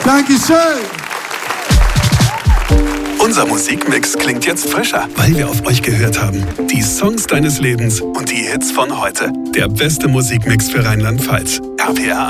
Dankeschön. Unser Musikmix klingt jetzt frischer, weil wir auf euch gehört haben. Die Songs deines Lebens und die Hits von heute. Der beste Musikmix für Rheinland-Pfalz. RPR